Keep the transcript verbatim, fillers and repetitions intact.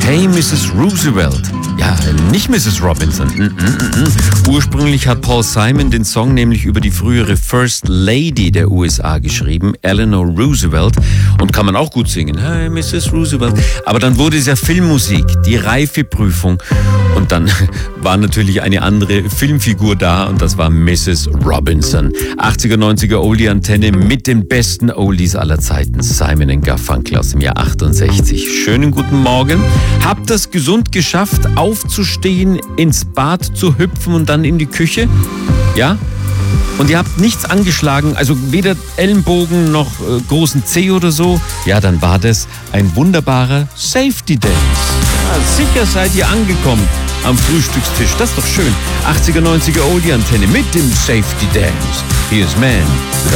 Hey Missus Roosevelt. Ja, nicht Missus Robinson. Mm, mm, mm. Ursprünglich hat Paul Simon den Song nämlich über die frühere First Lady der U S A geschrieben, Eleanor Roosevelt. Und kann man auch gut singen. Hey Missus Roosevelt. Aber dann wurde es ja Filmmusik, die Reifeprüfung. Und dann war natürlich eine andere Filmfigur da und das war Missus Robinson. achtziger, neunziger Oldie-Antenne mit den besten Oldies aller Zeiten. Simon and Garfunkel aus dem Jahr achtundsechzig. Schönen guten Morgen. Habt es gesund geschafft, aufzustehen, ins Bad zu hüpfen und dann in die Küche? Ja? Und ihr habt nichts angeschlagen, also weder Ellenbogen noch äh, großen Zeh oder so? Ja, dann war das ein wunderbarer Safety Dance. Ja, sicher seid ihr angekommen am Frühstückstisch, das ist doch schön. achtziger, neunziger Oldie-Antenne mit dem Safety Dance. Hier ist Man with